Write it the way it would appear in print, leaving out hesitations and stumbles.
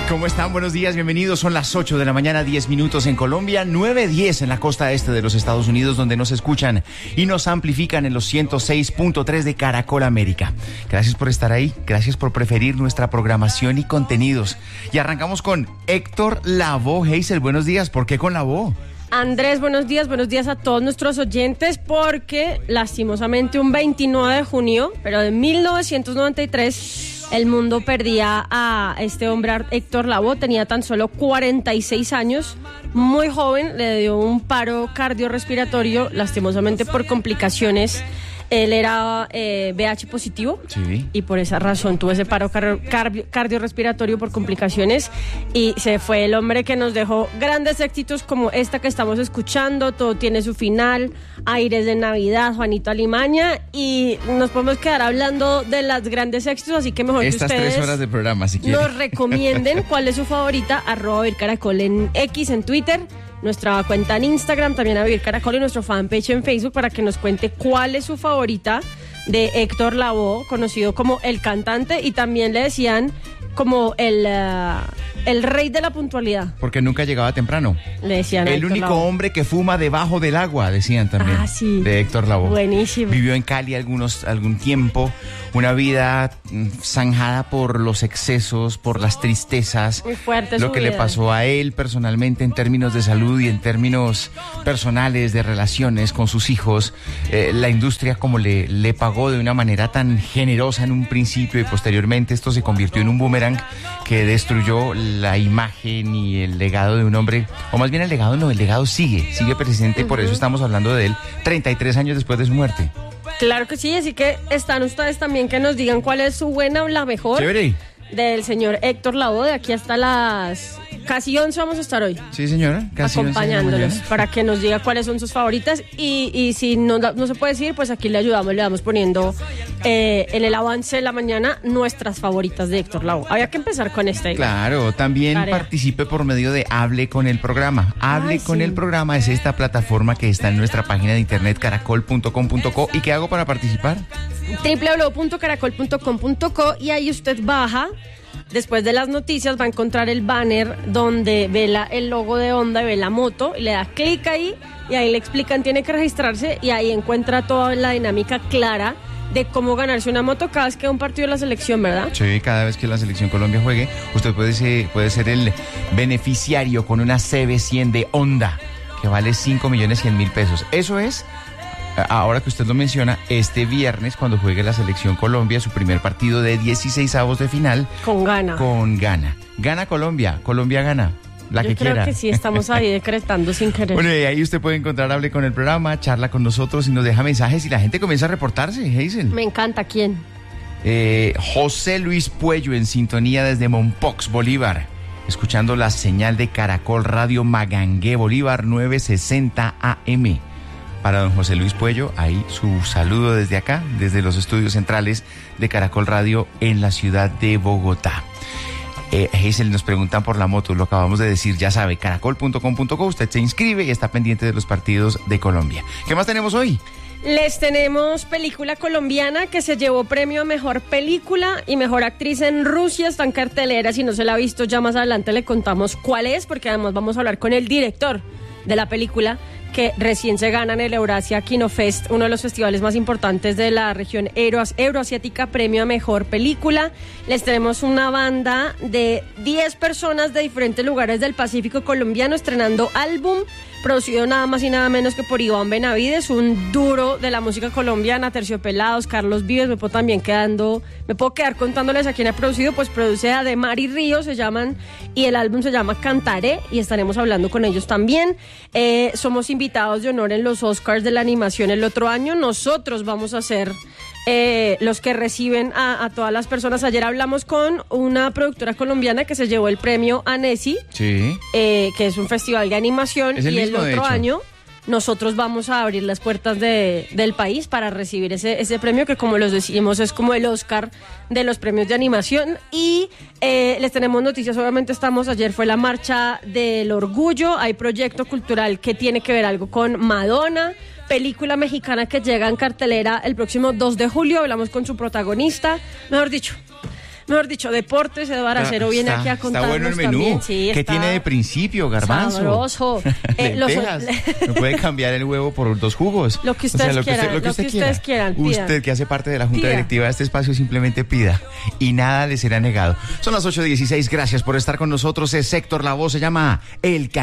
¿Cómo están? Buenos días, bienvenidos. Son las 8 de la mañana, 10 minutos en Colombia, 9:10 en la costa este de los Estados Unidos, donde nos escuchan y nos amplifican en los 106.3 de Caracol América. Gracias por estar ahí, gracias por preferir nuestra programación y contenidos. Y arrancamos con Héctor Lavoe. Hazel, buenos días. ¿Por qué con Lavoe? Andrés, buenos días a todos nuestros oyentes, porque lastimosamente un 29 de junio, pero de 1993... el mundo perdía a este hombre, Héctor Lavoe. Tenía tan solo 46 años, muy joven, le dio un paro cardiorrespiratorio, lastimosamente por complicaciones. Él era VIH positivo, sí, y por esa razón tuvo ese paro cardiorrespiratorio por complicaciones, y se fue el hombre que nos dejó grandes éxitos como esta que estamos escuchando, Todo tiene su final, Aires de Navidad, Juanito Alimaña, y nos podemos quedar hablando de los grandes éxitos, así que mejor estas que ustedes 3 horas de programa, si quieren, nos recomienden cuál es su favorita, @VivirCaracol en X, en Twitter, nuestra cuenta en Instagram, también a Vivir Caracol, y nuestro fanpage en Facebook, para que nos cuente cuál es su favorita de Héctor Lavoe, conocido como el cantante, y también le decían como el rey de la puntualidad. Porque nunca llegaba temprano. Le decían el único Lavoe. Hombre que fuma debajo del agua, decían también. Ah, sí. De Héctor Lavoe. Buenísimo. Vivió en Cali algún tiempo, una vida zanjada por los excesos, por las tristezas. Muy fuerte lo que vida. Le pasó a él personalmente en términos de salud y en términos personales, de relaciones con sus hijos. La industria como le pagó de una manera tan generosa en un principio, y posteriormente esto se convirtió en un boomerang que destruyó la imagen y el legado de un hombre, o más bien el legado sigue presente, y por eso estamos hablando de él 33 años después de su muerte. Claro que sí, así que están ustedes también que nos digan cuál es su buena o la mejor. Chévere. Del señor Héctor Lavoe. De aquí hasta las casi 11 vamos a estar hoy. Sí, señora, casi acompañándolos para que nos diga cuáles son sus favoritas, y si no se puede decir, pues aquí le ayudamos, le vamos poniendo en el avance de la mañana nuestras favoritas de Héctor Lavoe. Había que empezar con esta idea. Claro, también Tarea. Participe por medio de Hable con el Programa. Hable con el Programa es esta plataforma que está en nuestra página de internet caracol.com.co. ¿Y qué hago para participar? www.caracol.com.co, y ahí usted baja. Después de las noticias va a encontrar el banner donde ve el logo de Honda y ve la moto, y le da clic ahí, y ahí le explican, tiene que registrarse, y ahí encuentra toda la dinámica clara de cómo ganarse una moto cada vez que hay un partido de la selección, ¿verdad? Sí, cada vez que la selección Colombia juegue, usted puede ser el beneficiario con una CB100 de Honda, que vale 5.100.000 pesos. Eso es, ahora que usted lo menciona, este viernes cuando juegue la selección Colombia su primer partido de 16avos de final. Con Ghana. Gana Colombia gana. La Yo que creo quiera. Que sí, estamos ahí decretando sin querer. Bueno, y ahí usted puede encontrar Hable con el Programa, charla con nosotros y nos deja mensajes, y la gente comienza a reportarse, Hazel. Me encanta. ¿Quién? José Luis Puello en sintonía desde Mompox, Bolívar, escuchando la señal de Caracol Radio Magangué, Bolívar, 960 AM. Para don José Luis Puello, ahí su saludo desde acá, desde los estudios centrales de Caracol Radio en la ciudad de Bogotá. Hazel, nos preguntan por la moto, lo acabamos de decir, ya sabe, caracol.com.co, usted se inscribe y está pendiente de los partidos de Colombia. ¿Qué más tenemos hoy? Les tenemos película colombiana que se llevó premio a Mejor Película y Mejor Actriz en Rusia, está en cartelera. Si no se la ha visto, ya más adelante le contamos cuál es, porque además vamos a hablar con el director de la película, que recién se gana en el Eurasia Kino Fest, uno de los festivales más importantes de la región euroasiática, premio a Mejor Película. Les tenemos una banda de 10 personas de diferentes lugares del Pacífico colombiano estrenando álbum, producido nada más y nada menos que por Iván Benavides, un duro de la música colombiana, Terciopelados, Carlos Vives. Me puedo quedar contándoles a quién ha producido, pues produce a De Mar y Río, se llaman, y el álbum se llama Cantaré, y estaremos hablando con ellos también. Somos invitados de honor en los Oscars de la animación el otro año. Nosotros vamos a ser los que reciben a todas las personas. Ayer hablamos con una productora colombiana que se llevó el premio Annecy, sí, que es un festival de animación, y el otro año nosotros vamos a abrir las puertas del país para recibir ese premio, que, como los decimos, es como el Oscar de los premios de animación. Y les tenemos noticias. Obviamente ayer fue la Marcha del Orgullo, hay proyecto cultural que tiene que ver algo con Madonna, película mexicana que llega en cartelera el próximo 2 de julio, hablamos con su protagonista. Mejor dicho, Mejor dicho, deportes, Eduardo Acero viene aquí a contarnos. Está bueno el menú. También. Sí, ¿Qué tiene de principio, garbanzo? Sabroso. Lentejas. ¿Me puede cambiar el huevo por 2 jugos? Lo que ustedes quieran. Lo que ustedes quieran. Usted, que hace parte de la Junta Directiva de este espacio, simplemente pida. Y nada le será negado. Son las 8:16. Gracias por estar con nosotros. Es Héctor Lavoe. Se llama El